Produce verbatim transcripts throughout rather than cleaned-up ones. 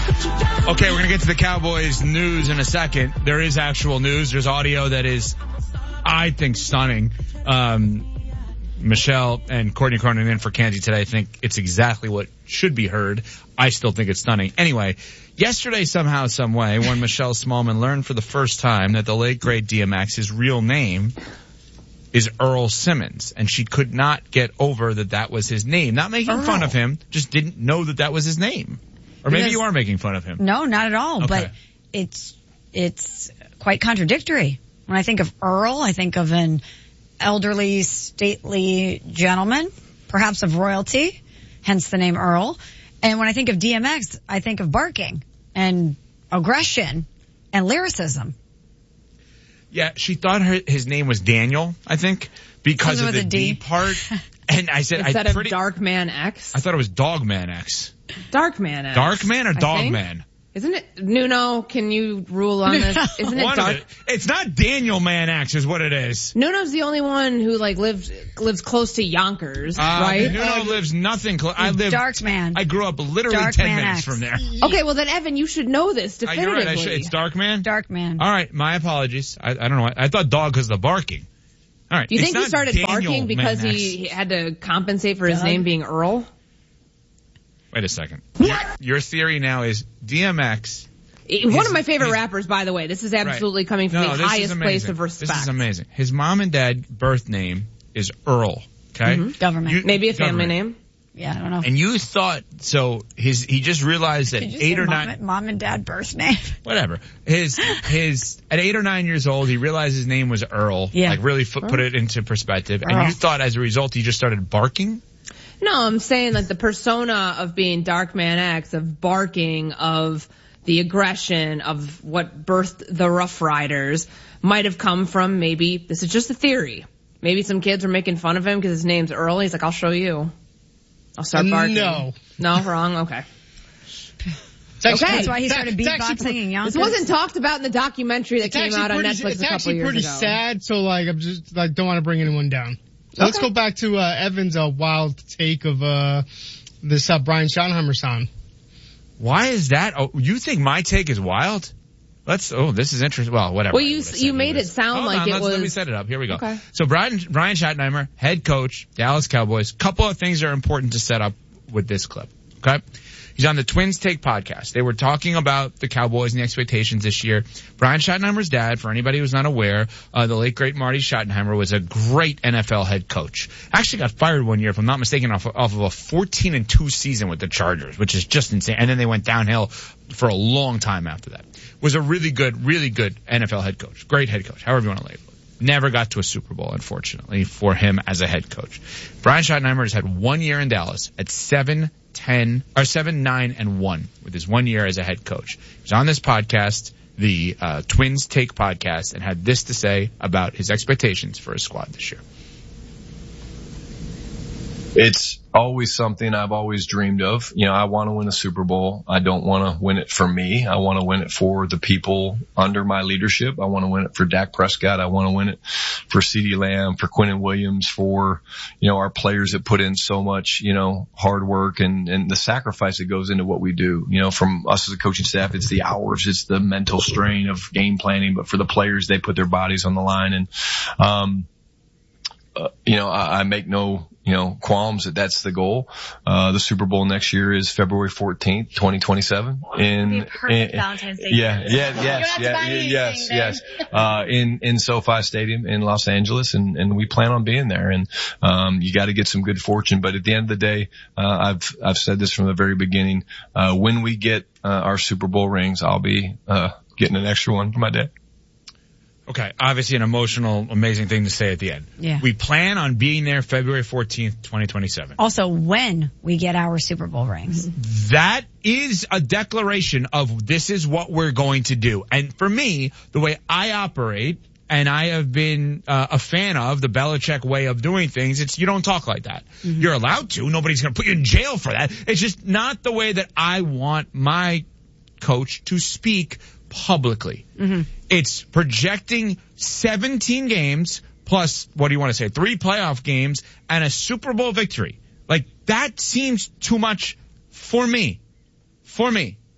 Okay, we're going to get to the Cowboys news in a second. There is actual news. There's audio that is, I think, stunning. Um, Michelle and Courtney Cronin in for Kenzie today. I think it's exactly what should be heard. I still think it's stunning. Anyway, yesterday somehow, some way, when Michelle Smallman learned for the first time that the late great D M X, his real name is Earl Simmons, and she could not get over that that was his name. Not making Earl. fun of him, just didn't know that that was his name. Or maybe Because, you are making fun of him. No, not at all. Okay. But it's it's quite contradictory. When I think of Earl, I think of an elderly, stately gentleman, perhaps of royalty, hence the name Earl. And when I think of D M X, I think of barking and aggression and lyricism. Yeah, she thought her, his name was Daniel, I think, because Something of the with a D. D part. And I said, Instead I pretty, of Darkman X. I thought it was Dogman X. Darkman X. Darkman or I think. Dogman? Isn't it? Nuno, can you rule on this? Isn't it One Dark? of it. It's not Daniel Man X is what it is. Nuno's the only one who like lives lives close to Yonkers, Uh, right? Nuno lives nothing close. I live. Darkman. I grew up literally Dark ten Man minutes X. from there. Okay, well then, Evan, you should know this Uh, definitively. you're right. I should, it's Darkman. Darkman. All right, my apologies. I, I don't know. I, I thought dog because of the barking. All right. Do you it's think he not started Daniel barking because Man X. he had to compensate for his Doug? name being Earl? Wait a second. Your, your theory now is D M X. One His- of my favorite his- rappers, by the way. This is absolutely Right. coming from No, the this is highest amazing. place of respect. This is amazing. His mom and dad birth name is Earl. Okay. Mhm. Government. You- Maybe a family government. name. Yeah, I don't know. And you thought so? His he just realized that Did you eight say or mom, nine, mom and dad birth name? whatever. His his at eight or nine years old, he realized his name was Earl. Yeah. Like really f- put it into perspective. Earl. And you thought as a result he just started barking. No, I'm saying like the persona of being Darkman X, of barking, of the aggression, of what birthed the Rough Riders might have come from maybe, this is just a theory, maybe some kids were making fun of him because his name's Earl. He's like, I'll show you. I'll start barking. No. No, wrong? Okay. It's actually- Okay. That's why he started it's actually beatboxing in Yonkers. This wasn't talked about in the documentary that It's came actually out on pretty, Netflix it's a couple actually years pretty ago. sad, so like I'm just like don't want to bring anyone down. So let's Okay. go back to uh, Evan's uh, wild take of uh this uh, Brian Schottenheimer sound. Why is that? Oh, you think my take is wild? Let's. Oh, this is interesting. Well, whatever. Well, I you would've said you made was- it sound Hold like on, it let's, was. Let me set it up. Here we go. Okay. So Brian Brian Schottenheimer, head coach, Dallas Cowboys. Couple of things are important to set up with this clip. Okay. He's on the Twins Take podcast. They were talking about the Cowboys and the expectations this year. Brian Schottenheimer's dad, for anybody who's not aware, uh, the late great Marty Schottenheimer was a great N F L head coach. Actually got fired one year, if I'm not mistaken, off, off of a fourteen and two season with the Chargers, which is just insane. And then they went downhill for a long time after that. Was a really good, really good N F L head coach. Great head coach, however you want to label it. Never got to a Super Bowl, unfortunately, for him as a head coach. Brian Schottenheimer has had one year in Dallas at seven, ten, or seven, nine, and one with his one year as a head coach. He was on this podcast, the uh, Twins Take podcast, and had this to say about his expectations for his squad this year. It's always something I've always dreamed of. You know, I want to win a Super Bowl. I don't want to win it for me. I want to win it for the people under my leadership. I want to win it for Dak Prescott. I want to win it for CeeDee Lamb, for Quinnen Williams, for, you know, our players that put in so much, you know, hard work and, and the sacrifice that goes into what we do. You know, from us as a coaching staff, it's the hours, it's the mental strain of game planning, but for the players, they put their bodies on the line. And, um, uh, you know, I, I make no, you know, qualms that that's the goal. Uh, the Super Bowl next year is February fourteenth, twenty twenty-seven. In, in, Valentine's Day. yeah, yeah, You don't yes, have to yeah, buy anything, yes, babe. yes. Uh, in, in SoFi Stadium in Los Angeles, and, and we plan on being there. And, um, you got to get some good fortune. But at the end of the day, uh, I've, I've said this from the very beginning. Uh, when we get, uh, our Super Bowl rings, I'll be, uh, getting an extra one for my dad. Okay, obviously an emotional, amazing thing to say at the end. Yeah. We plan on being there February fourteenth, twenty twenty-seven. Also, when we get our Super Bowl rings. That is a declaration of this is what we're going to do. And for me, the way I operate, and I have been uh, a fan of the Belichick way of doing things, it's you don't talk like that. Mm-hmm. You're allowed to. Nobody's going to put you in jail for that. It's just not the way that I want my coach to speak publicly. Mm-hmm. It's projecting seventeen games plus, what do you want to say, three playoff games and a Super Bowl victory. Like, that seems too much for me. For me.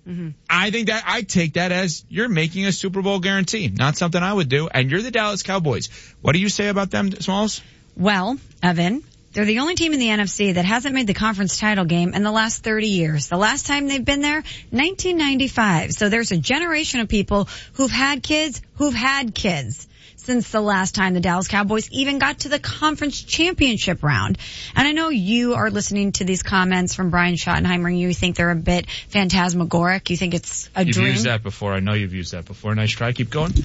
Mm-hmm. I think that I take that as you're making a Super Bowl guarantee, not something I would do. And you're the Dallas Cowboys. What do you say about them, Smalls? Well, Evan, they're the only team in the N F C that hasn't made the conference title game in the last thirty years. The last time they've been there, nineteen ninety-five. So there's a generation of people who've had kids who've had kids since the last time the Dallas Cowboys even got to the conference championship round. And I know you are listening to these comments from Brian Schottenheimer and you think they're a bit phantasmagoric. You think it's a you've dream. You've used that before. I know you've used that before. Nice try. Keep going.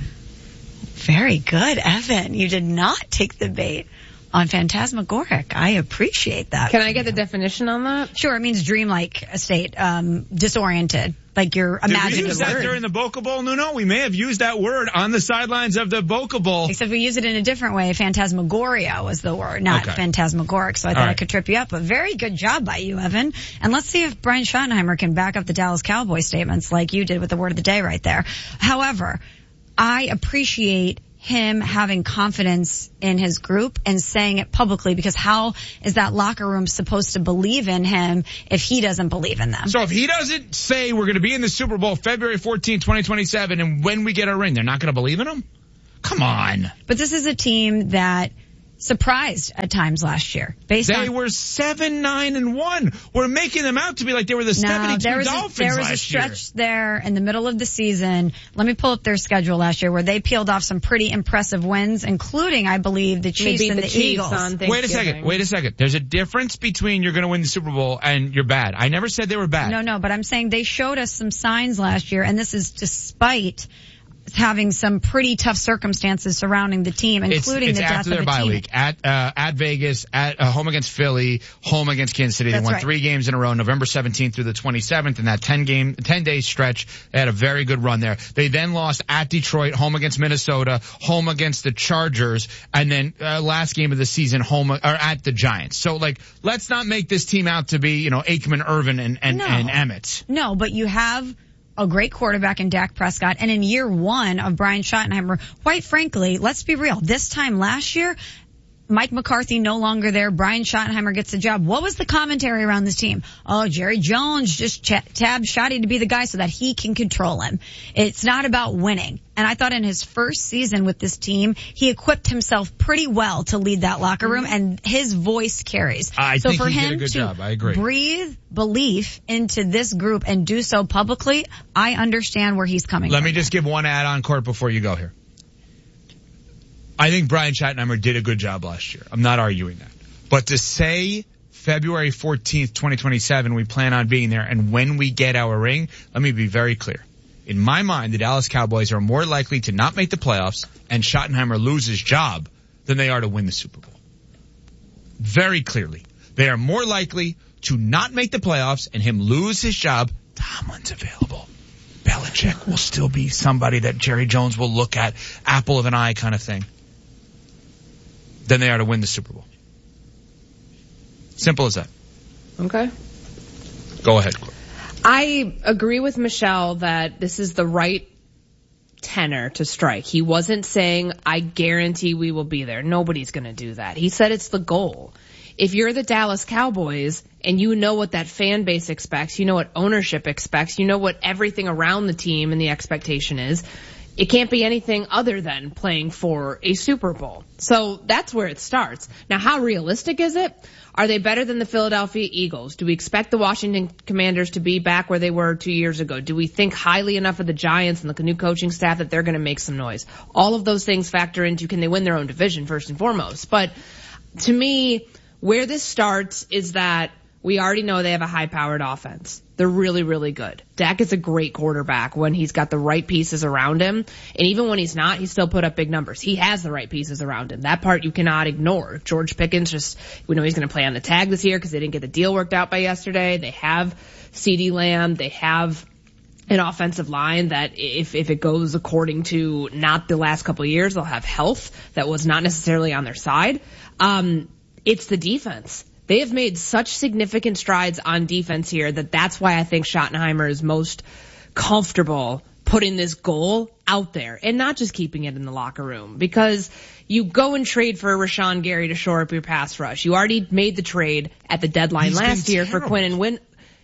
Very good, Evan. You did not take the bait on phantasmagoric. I appreciate that. Can I get the definition on that? Sure. It means dreamlike state, um, disoriented. Like you're imagining. Did we use that word. during the Boca Bowl? No, no. We may have used that word on the sidelines of the Boca Bowl. Except we use it in a different way. Phantasmagoria was the word, not okay. phantasmagoric. So I thought right. I could trip you up. But very good job by you, Evan. And let's see if Brian Schottenheimer can back up the Dallas Cowboys statements like you did with the word of the day right there. However, I appreciate him having confidence in his group and saying it publicly, because how is that locker room supposed to believe in him if he doesn't believe in them? So if he doesn't say we're going to be in the Super Bowl February fourteenth, twenty twenty-seven, and when we get our ring, they're not going to believe in him? Come on. But this is a team that surprised at times last year. Based they on were seven, nine, and one. We're making them out to be like they were the no, seventy-two there was Dolphins a, there was last a stretch year. there in the middle of the season. Let me pull up their schedule last year where they peeled off some pretty impressive wins, including, I believe, the Chiefs beat and the the, Chiefs Eagles. on Wait a second. Wait a second. There's a difference between you're going to win the Super Bowl and you're bad. I never said they were bad. No, no, but I'm saying they showed us some signs last year, and this is despite having some pretty tough circumstances surrounding the team, including it's, it's the death after of their the bye team. week at uh, at Vegas, at uh, home against Philly, home against Kansas City. That's they won right. three games in a row, November seventeenth through the twenty-seventh, in that ten game, ten day stretch. They had a very good run there. They then lost at Detroit, home against Minnesota, home against the Chargers, and then uh, last game of the season, home or at the Giants. So like, let's not make this team out to be, you know, Aikman, Irvin, and and, No. and Emmett. No, but you have a great quarterback in Dak Prescott, and in year one of Brian Schottenheimer, quite frankly, let's be real, this time last year, Mike McCarthy no longer there. Brian Schottenheimer gets the job. What was the commentary around this team? Oh, Jerry Jones just ch- tabbed Schotty to be the guy so that he can control him. It's not about winning. And I thought in his first season with this team, he equipped himself pretty well to lead that locker room, and his voice carries. I so think for he him did a good to job. I agree. breathe belief into this group and do so publicly, I understand where he's coming Let from. me just give one add-on, Court, before you go here. I think Brian Schottenheimer did a good job last year. I'm not arguing that. But to say February fourteenth, twenty twenty-seven, we plan on being there, and when we get our ring, let me be very clear. In my mind, the Dallas Cowboys are more likely to not make the playoffs and Schottenheimer lose his job than they are to win the Super Bowl. Very clearly. They are more likely to not make the playoffs and him lose his job. Tomlin's available. Belichick will still be somebody that Jerry Jones will look at, apple of an eye kind of thing, than they are to win the Super Bowl. Simple as that. Okay. Go ahead, Court. I agree with Michelle that this is the right tenor to strike. He wasn't saying, I guarantee we will be there. Nobody's going to do that. He said it's the goal. If you're the Dallas Cowboys and you know what that fan base expects, you know what ownership expects, you know what everything around the team and the expectation is, it can't be anything other than playing for a Super Bowl. So that's where it starts. Now, how realistic is it? Are they better than the Philadelphia Eagles? Do we expect the Washington Commanders to be back where they were two years ago? Do we think highly enough of the Giants and the new coaching staff that they're going to make some noise? All of those things factor into, can they win their own division first and foremost? But to me, where this starts is that we already know they have a high-powered offense. They're really, really good. Dak is a great quarterback when he's got the right pieces around him. And even when he's not, he still put up big numbers. He has the right pieces around him. That part you cannot ignore. George Pickens, just, we know he's going to play on the tag this year because they didn't get the deal worked out by yesterday. They have CeeDee Lamb. They have an offensive line that if, if it goes according to not the last couple of years, they'll have health that was not necessarily on their side. Um, it's the defense. They have made such significant strides on defense here that that's why I think Schottenheimer is most comfortable putting this goal out there and not just keeping it in the locker room, because you go and trade for Rashawn Gary to shore up your pass rush. You already made the trade at the deadline He's last been year for terrible. Quinn and Win.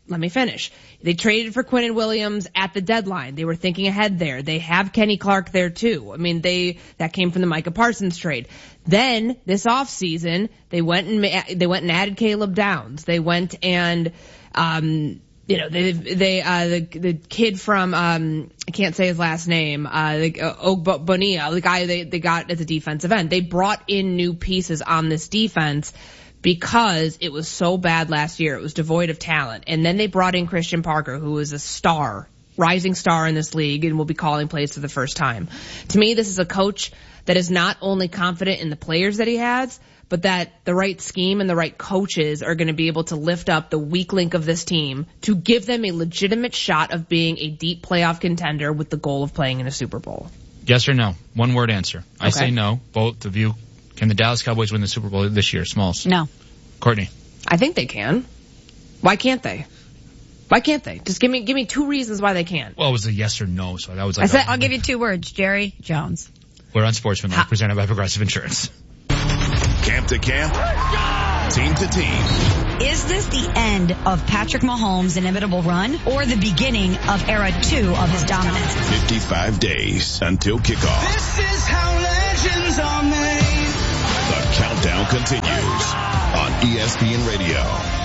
let me finish. They traded for Quinnen Williams at the deadline. They were thinking ahead there. They have Kenny Clark there too. I mean, they, that came from the Micah Parsons trade. Then this offseason, they went and, they went and added Caleb Downs. They went and, um, you know, they, they, uh, the, the kid from, um, I can't say his last name, uh, the, uh, Ogbonia, the guy they, they got as a defensive end. They brought in new pieces on this defense because it was so bad last year. It was devoid of talent. And then they brought in Christian Parker, who is a star, rising star in this league and will be calling plays for the first time. To me, this is a coach that is not only confident in the players that he has, but that the right scheme and the right coaches are going to be able to lift up the weak link of this team to give them a legitimate shot of being a deep playoff contender with the goal of playing in a Super Bowl. Yes or no? One word answer. I Okay. say no. Both of you. Can the Dallas Cowboys win the Super Bowl this year? Smalls. No. Courtney. I think they can. Why can't they? Why can't they? Just give me give me two reasons why they can't. Well, it was a yes or no, so that was I like. said, a- I'll give you two words. Jerry Jones. We're Unsportsmanlike, presented by Progressive Insurance. Camp to camp, team to team. Is this the end of Patrick Mahomes' inimitable run or the beginning of era two of his dominance? fifty-five days until kickoff. This is how legends are made. The countdown continues on E S P N Radio.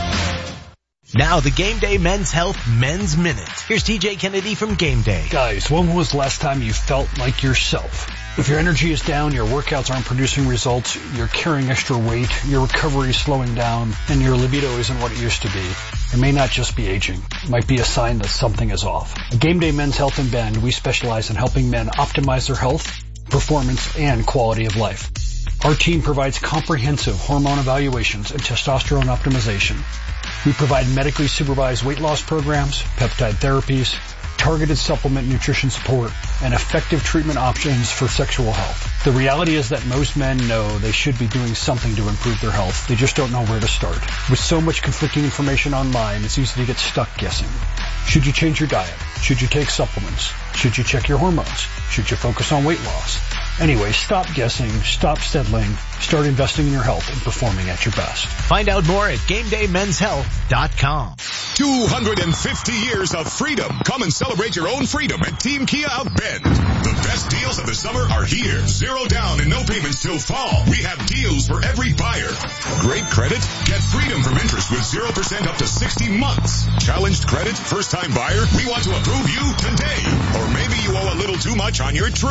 Now the Game Day Men's Health Men's Minute. Here's T J Kennedy from Game Day. Guys, when was the last time you felt like yourself? If your energy is down, your workouts aren't producing results, you're carrying extra weight, your recovery is slowing down, and your libido isn't what it used to be, it may not just be aging. It might be a sign that something is off. At Game Day Men's Health in Bend, we specialize in helping men optimize their health, performance, and quality of life. Our team provides comprehensive hormone evaluations and testosterone optimization. We provide medically supervised weight loss programs, peptide therapies, targeted supplement nutrition support, and effective treatment options for sexual health. The reality is that most men know they should be doing something to improve their health. They just don't know where to start. With so much conflicting information online, it's easy to get stuck guessing. Should you change your diet? Should you take supplements? Should you check your hormones? Should you focus on weight loss? Anyway, stop guessing, stop settling, start investing in your health and performing at your best. Find out more at game day men's health dot com. two hundred fifty years of freedom. Come and celebrate your own freedom at Team Kia of Bend. The best deals of the summer are here. Zero down and no payments till fall. We have deals for every buyer. Great credit? Get freedom from interest with zero percent up to sixty months. Challenged credit? First time buyer? We want to approve you today. Or maybe you owe a little too much on your trade.